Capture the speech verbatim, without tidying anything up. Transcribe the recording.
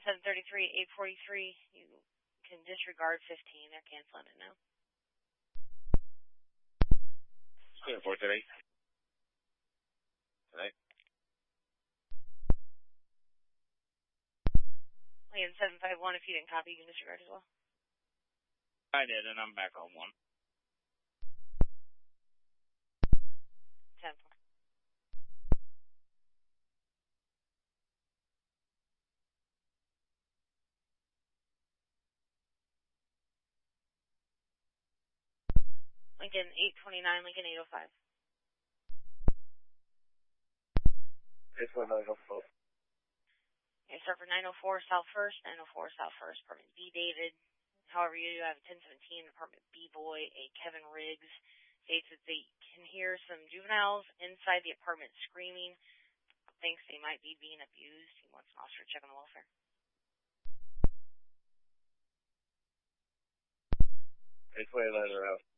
seven thirty-three, eight forty-three. You can disregard fifteen. They're canceling it now. four today. Tonight. Land seven five one, if you didn't copy, you can disregard as well. I did, and I'm back on one. ten four. Lincoln eight twenty-nine, Lincoln eight oh five. eight one nine oh four. Okay, start for nine oh four South First, nine oh four South First, apartment B, David. However, you have a ten seventeen, apartment B, Boy, a Kevin Riggs. States that they can hear some juveniles inside the apartment screaming. Thinks they might be being abused. He wants an officer to check on the welfare. eight twenty-nine around.